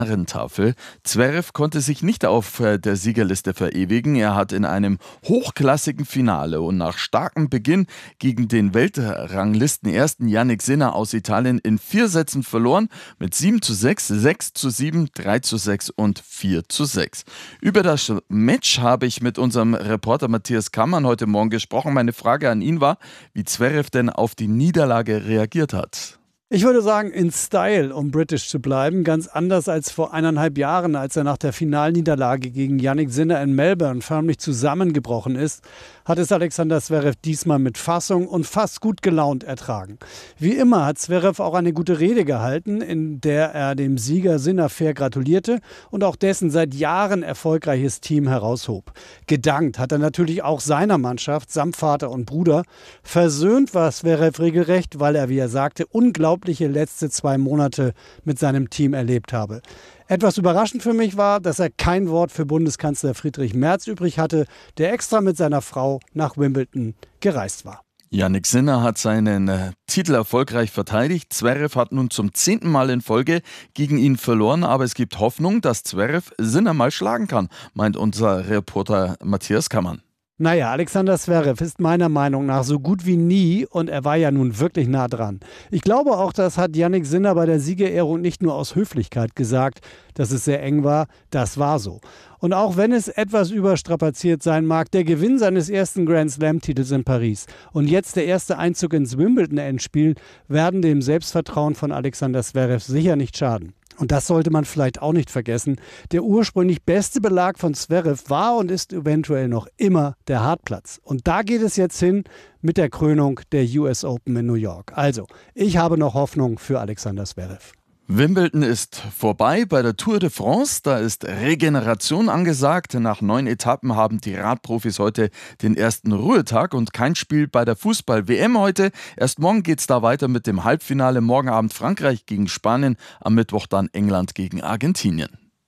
Tafel. Zverev konnte sich nicht auf der Siegerliste verewigen. Er hat in einem hochklassigen Finale und nach starkem Beginn gegen den Weltranglistenersten Jannik Sinner aus Italien in 4 Sätzen verloren mit 7:6, 6:7, 3:6 und 4:6. Über das Match habe ich mit unserem Reporter Matthias Kammann heute Morgen gesprochen. Meine Frage an ihn war, wie Zverev denn auf die Niederlage reagiert hat. Ich würde sagen, in Style, um britisch zu bleiben, ganz anders als vor 1,5 Jahren, als er nach der Finalniederlage gegen Jannik Sinner in Melbourne förmlich zusammengebrochen ist, hat es Alexander Zverev diesmal mit Fassung und fast gut gelaunt ertragen. Wie immer hat Zverev auch eine gute Rede gehalten, in der er dem Sieger Sinner fair gratulierte und auch dessen seit Jahren erfolgreiches Team heraushob. Gedankt hat er natürlich auch seiner Mannschaft, samt Vater und Bruder. Versöhnt war Zverev regelrecht, weil er, wie er sagte, unglaubliche letzte 2 Monate mit seinem Team erlebt habe. Etwas überraschend für mich war, dass er kein Wort für Bundeskanzler Friedrich Merz übrig hatte, der extra mit seiner Frau nach Wimbledon gereist war. Jannik Sinner hat seinen Titel erfolgreich verteidigt. Zverev hat nun zum 10. Mal in Folge gegen ihn verloren, aber es gibt Hoffnung, dass Zverev Sinner mal schlagen kann, meint unser Reporter Matthias Kammann. Naja, Alexander Zverev ist meiner Meinung nach so gut wie nie und er war ja nun wirklich nah dran. Ich glaube auch, das hat Jannik Sinner bei der Siegerehrung nicht nur aus Höflichkeit gesagt, dass es sehr eng war, das war so. Und auch wenn es etwas überstrapaziert sein mag, der Gewinn seines ersten Grand-Slam-Titels in Paris und jetzt der erste Einzug ins Wimbledon-Endspiel werden dem Selbstvertrauen von Alexander Zverev sicher nicht schaden. Und das sollte man vielleicht auch nicht vergessen. Der ursprünglich beste Belag von Zverev war und ist eventuell noch immer der Hartplatz. Und da geht es jetzt hin mit der Krönung der US Open in New York. Also, ich habe noch Hoffnung für Alexander Zverev. Wimbledon ist vorbei. Bei der Tour de France, da ist Regeneration angesagt. Nach 9 Etappen haben die Radprofis heute den ersten Ruhetag und kein Spiel bei der Fußball-WM heute. Erst morgen geht es da weiter mit dem Halbfinale. Morgen Abend Frankreich gegen Spanien, am Mittwoch dann England gegen Argentinien.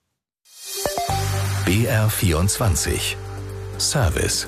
BR24 Service.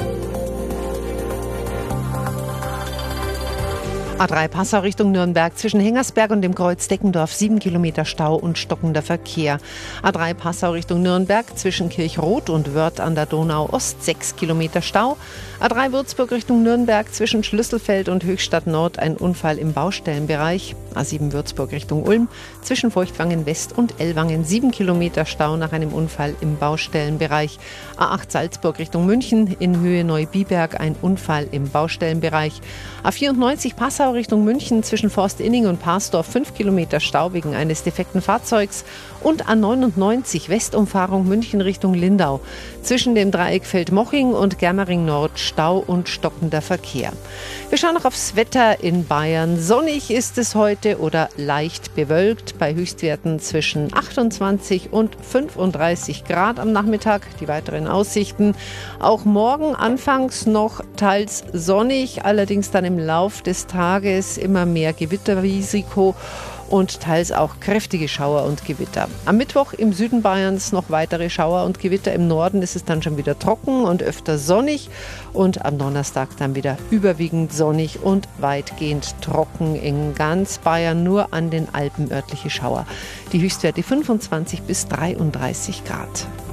A3 Passau Richtung Nürnberg zwischen Hengersberg und dem Kreuz Deckendorf 7 Kilometer Stau und stockender Verkehr. A3 Passau Richtung Nürnberg zwischen Kirchroth und Wörth an der Donau Ost 6 Kilometer Stau. A3 Würzburg Richtung Nürnberg zwischen Schlüsselfeld und Höchstadt Nord ein Unfall im Baustellenbereich. A7 Würzburg Richtung Ulm zwischen Feuchtwangen West und Ellwangen 7 Kilometer Stau nach einem Unfall im Baustellenbereich. A8 Salzburg Richtung München in Höhe Neubiberg ein Unfall im Baustellenbereich. A94 Passau Richtung München zwischen Forstinning und Parsdorf 5 Kilometer Stau wegen eines defekten Fahrzeugs und A99 Westumfahrung München Richtung Lindau zwischen dem Dreieck Feldmoching und Germering Nord Stau und stockender Verkehr. Wir schauen noch aufs Wetter in Bayern. Sonnig ist es heute oder leicht bewölkt bei Höchstwerten zwischen 28 und 35 Grad am Nachmittag. Die weiteren Aussichten. Auch morgen anfangs noch teils sonnig, allerdings dann im Lauf des Tages immer mehr Gewitterrisiko und teils auch kräftige Schauer und Gewitter. Am Mittwoch im Süden Bayerns noch weitere Schauer und Gewitter. Im Norden ist es dann schon wieder trocken und öfter sonnig. Und am Donnerstag dann wieder überwiegend sonnig und weitgehend trocken. In ganz Bayern nur an den Alpen örtliche Schauer. Die Höchstwerte 25 bis 33 Grad.